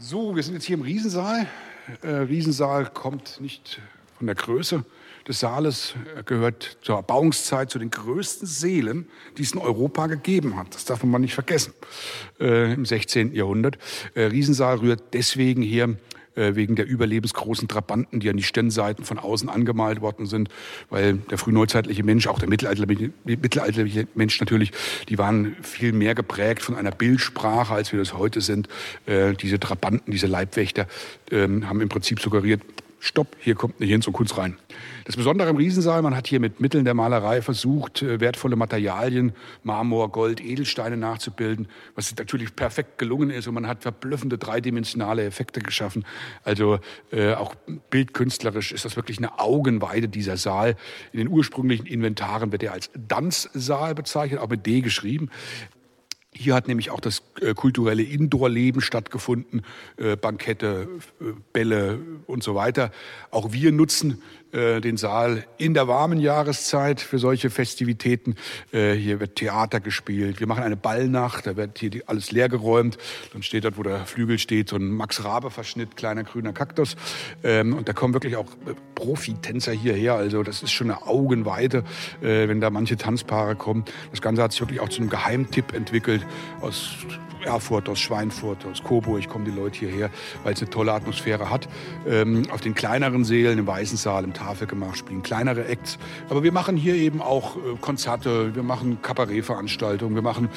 So, wir sind jetzt hier im Riesensaal. Riesensaal kommt nicht von der Größe des Saales, gehört zur Erbauungszeit zu den größten Sälen, die es in Europa gegeben hat. Das darf man mal nicht vergessen, im 16. Jahrhundert. Riesensaal rührt deswegen her, wegen der überlebensgroßen Trabanten, die an die Stirnseiten von außen angemalt worden sind, weil der frühneuzeitliche Mensch, auch der mittelalterliche Mensch natürlich, die waren viel mehr geprägt von einer Bildsprache, als wir das heute sind. Diese Trabanten, diese Leibwächter haben im Prinzip suggeriert, stopp, hier kommt eine Jens und Kunst rein. Das Besondere im Riesensaal, man hat hier mit Mitteln der Malerei versucht, wertvolle Materialien, Marmor, Gold, Edelsteine nachzubilden, was natürlich perfekt gelungen ist, und man hat verblüffende dreidimensionale Effekte geschaffen. Also auch bildkünstlerisch ist das wirklich eine Augenweide, dieser Saal. In den ursprünglichen Inventaren wird er als Danzsaal bezeichnet, auch mit D geschrieben. Hier hat nämlich auch das kulturelle Indoor-Leben stattgefunden, Bankette, Bälle und so weiter. Auch wir nutzen den Saal in der warmen Jahreszeit für solche Festivitäten. Hier wird Theater gespielt. Wir machen eine Ballnacht, da wird hier alles leergeräumt. Dann steht dort, wo der Flügel steht, so ein Max-Rabe-Verschnitt, kleiner grüner Kaktus. Und da kommen wirklich auch Profitänzer hierher. Also das ist schon eine Augenweite, wenn da manche Tanzpaare kommen. Das Ganze hat sich wirklich auch zu einem Geheimtipp entwickelt. Aus Erfurt, aus Schweinfurt, aus Coburg kommen die Leute hierher, weil es eine tolle Atmosphäre hat. Auf den kleineren Sälen, im Weißen Saal, im Tafelgemach spielen kleinere Acts. Aber wir machen hier eben auch Konzerte, wir machen Kabarettveranstaltungen, wir machen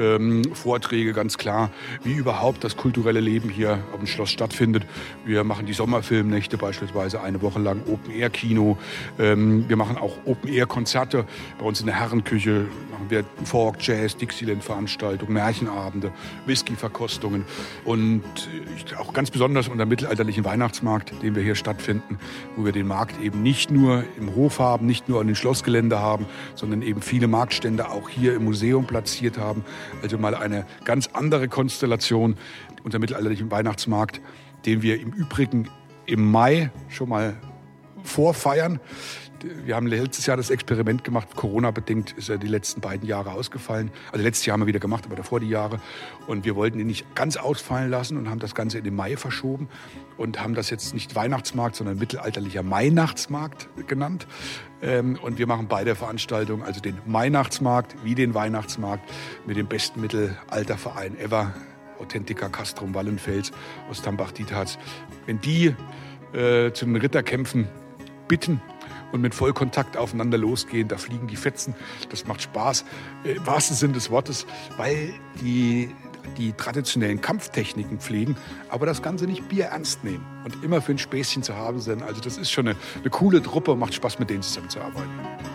Vorträge, ganz klar, wie überhaupt das kulturelle Leben hier auf dem Schloss stattfindet. Wir machen die Sommerfilmnächte beispielsweise eine Woche lang, Open-Air-Kino. Wir machen auch Open-Air-Konzerte. Bei uns in der Herrenküche machen wir Folk, Jazz, Dixieland-Veranstaltungen, Märchenabende, Whisky-Verkostungen und auch ganz besonders unser mittelalterlichen Weihnachtsmarkt, den wir hier stattfinden, wo wir den Markt eben nicht nur im Hof haben, nicht nur an den Schlossgelände haben, sondern eben viele Marktstände auch hier im Museum platziert haben. Also mal eine ganz andere Konstellation, unser mittelalterlichen Weihnachtsmarkt, den wir im Übrigen im Mai schon mal vorfeiern. Wir haben letztes Jahr das Experiment gemacht, Corona-bedingt ist er die letzten beiden Jahre ausgefallen. Also letztes Jahr haben wir wieder gemacht, aber davor die Jahre. Und wir wollten ihn nicht ganz ausfallen lassen und haben das Ganze in den Mai verschoben und haben das jetzt nicht Weihnachtsmarkt, sondern mittelalterlicher Mainachtsmarkt genannt. Und wir machen beide Veranstaltungen, also den Mainachtsmarkt wie den Weihnachtsmarkt mit dem besten Mittelalterverein ever, Authentica Castrum Wallenfels aus Tambach-Dietharz. Wenn die zu den Ritterkämpfen bitten und mit Vollkontakt aufeinander losgehen, da fliegen die Fetzen, das macht Spaß, im wahrsten Sinne des Wortes, weil die traditionellen Kampftechniken pflegen, aber das Ganze nicht bierernst nehmen und immer für ein Späßchen zu haben sind. Also das ist schon eine coole Truppe, macht Spaß, mit denen zusammenzuarbeiten.